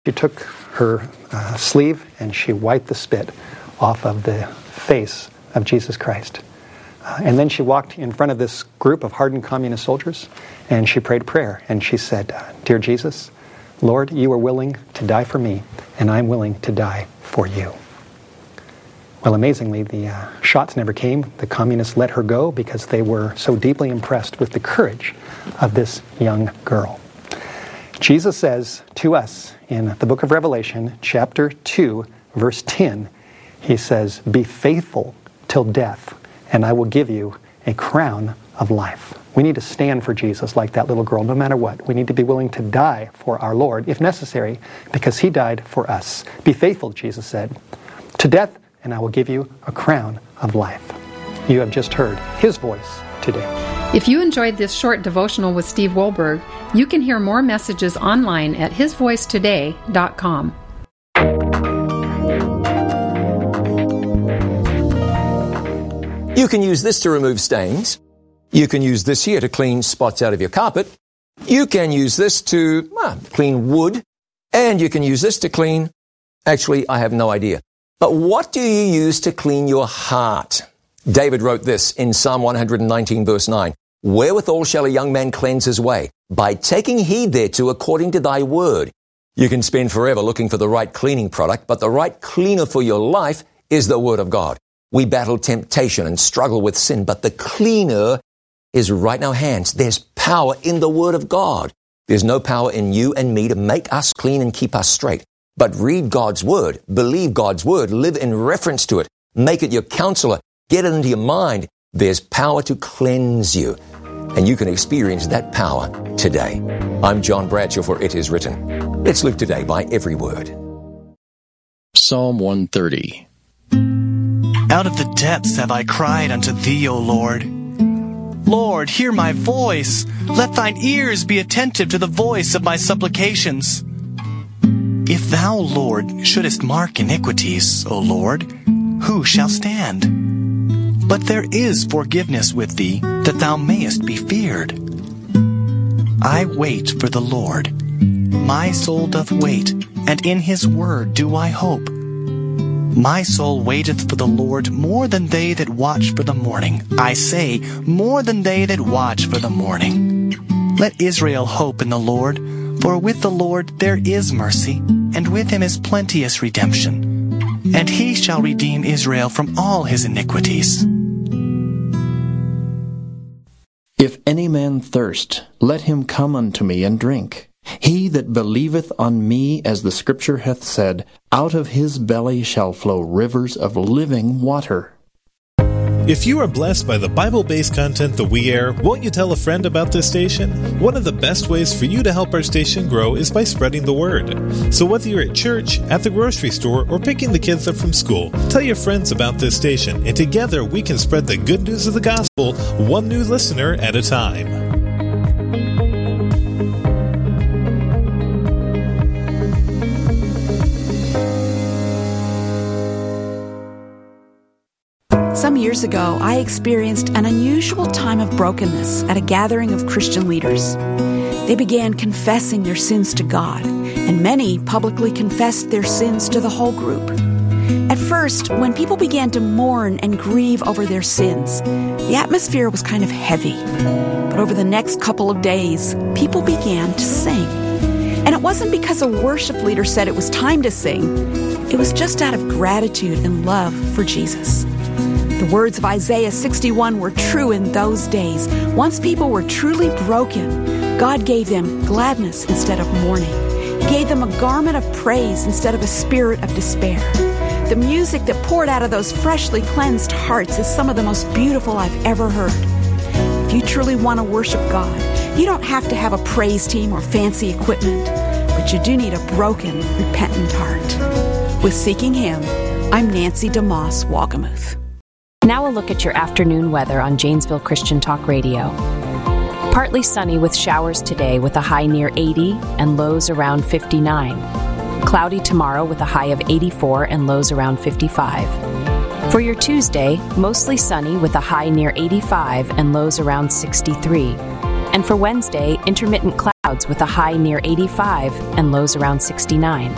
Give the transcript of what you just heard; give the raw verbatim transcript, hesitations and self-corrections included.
She took her uh, sleeve and she wiped the spit off of the face of Jesus Christ. Uh, and then she walked in front of this group of hardened communist soldiers and she prayed a prayer. And she said, "Dear Jesus, Lord, you are willing to die for me, and I'm willing to die for you." Well, amazingly, the uh, shots never came. The communists let her go because they were so deeply impressed with the courage of this young girl. Jesus says to us in the book of Revelation, chapter two, verse ten, he says, "Be faithful till death, and I will give you a crown of life." We need to stand for Jesus like that little girl, no matter what. We need to be willing to die for our Lord, if necessary, because he died for us. Be faithful, Jesus said, to death, and I will give you a crown of life. You have just heard his voice today. If you enjoyed this short devotional with Steve Wohlberg, you can hear more messages online at his voice today dot com. You can use this to remove stains. You can use this here to clean spots out of your carpet. You can use this to well, clean wood. And you can use this to clean... Actually, I have no idea. But what do you use to clean your heart? David wrote this in Psalm one nineteen, verse nine. "Wherewithal shall a young man cleanse his way? By taking heed thereto according to thy word." You can spend forever looking for the right cleaning product, but the right cleaner for your life is the Word of God. We battle temptation and struggle with sin, but the cleaner is right in our hands. There's power in the Word of God. There's no power in you and me to make us clean and keep us straight. But read God's Word, believe God's Word, live in reference to it, make it your counselor, get it into your mind. There's power to cleanse you, and you can experience that power today. I'm John Bradshaw for It Is Written. Let's live today by every word. Psalm one thirty. Out of the depths have I cried unto thee, O Lord. Lord, hear my voice. Let thine ears be attentive to the voice of my supplications. If thou, Lord, shouldest mark iniquities, O Lord, who shall stand? But there is forgiveness with thee, that thou mayest be feared. I wait for the Lord. My soul doth wait, and in his word do I hope. My soul waiteth for the Lord more than they that watch for the morning. I say, more than they that watch for the morning. Let Israel hope in the Lord, for with the Lord there is mercy, and with him is plenteous redemption. And he shall redeem Israel from all his iniquities. If any man thirst, let him come unto me and drink. He that believeth on me, as the Scripture hath said, out of his belly shall flow rivers of living water. If you are blessed by the Bible-based content that we air, won't you tell a friend about this station? One of the best ways for you to help our station grow is by spreading the word. So whether you're at church, at the grocery store, or picking the kids up from school, tell your friends about this station, and together we can spread the good news of the gospel one new listener at a time. Some years ago, I experienced an unusual time of brokenness at a gathering of Christian leaders. They began confessing their sins to God, and many publicly confessed their sins to the whole group. At first, when people began to mourn and grieve over their sins, the atmosphere was kind of heavy. But over the next couple of days, people began to sing. And it wasn't because a worship leader said it was time to sing. It was just out of gratitude and love for Jesus. The words of Isaiah sixty-one were true in those days. Once people were truly broken, God gave them gladness instead of mourning. He gave them a garment of praise instead of a spirit of despair. The music that poured out of those freshly cleansed hearts is some of the most beautiful I've ever heard. If you truly want to worship God, you don't have to have a praise team or fancy equipment, but you do need a broken, repentant heart. With Seeking Him, I'm Nancy DeMoss Wagamuth. Now a look at your afternoon weather on Janesville Christian Talk Radio. Partly sunny with showers today with a high near eighty and lows around fifty-nine. Cloudy tomorrow with a high of eighty-four and lows around fifty-five. For your Tuesday, mostly sunny with a high near eighty-five and lows around sixty-three. And for Wednesday, intermittent clouds with a high near eighty-five and lows around sixty-nine.